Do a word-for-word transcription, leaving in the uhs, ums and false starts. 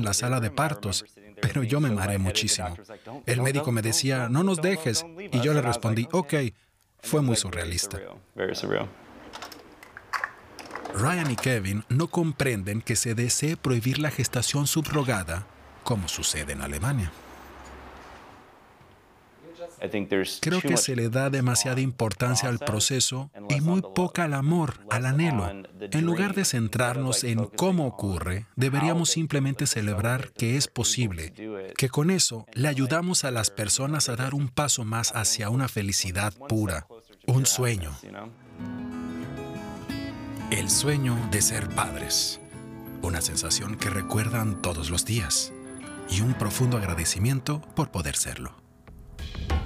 en la sala de partos, pero yo me mareé muchísimo. El médico me decía, no nos dejes, y yo le respondí, ok. Fue muy surrealista. Ryan y Kevin no comprenden que se desee prohibir la gestación subrogada, como sucede en Alemania. Creo que se le da demasiada importancia al proceso y muy poca al amor, al anhelo. En lugar de centrarnos en cómo ocurre, deberíamos simplemente celebrar que es posible, que con eso le ayudamos a las personas a dar un paso más hacia una felicidad pura, un sueño. El sueño de ser padres, una sensación que recuerdan todos los días y un profundo agradecimiento por poder serlo.